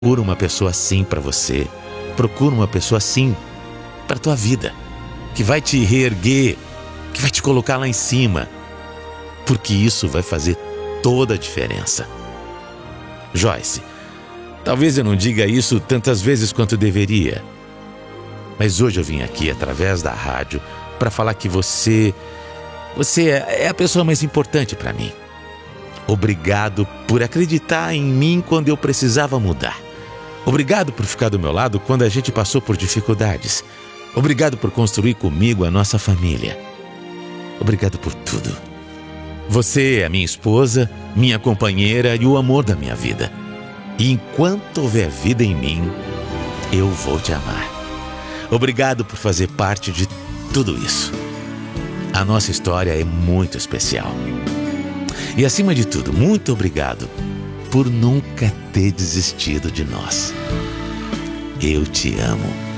Procura uma pessoa assim para você. Procura uma pessoa assim para tua vida, que vai te reerguer, que vai te colocar lá em cima, porque isso vai fazer toda a diferença. Joyce, talvez eu não diga isso tantas vezes quanto deveria, mas hoje eu vim aqui através da rádio para falar que você é a pessoa mais importante para mim. Obrigado por acreditar em mim quando eu precisava mudar. Obrigado por ficar do meu lado quando a gente passou por dificuldades. Obrigado por construir comigo a nossa família. Obrigado por tudo. Você é minha esposa, minha companheira e o amor da minha vida. E enquanto houver vida em mim, eu vou te amar. Obrigado por fazer parte de tudo isso. A nossa história é muito especial. E acima de tudo, muito obrigado por nunca ter desistido de nós. Eu te amo.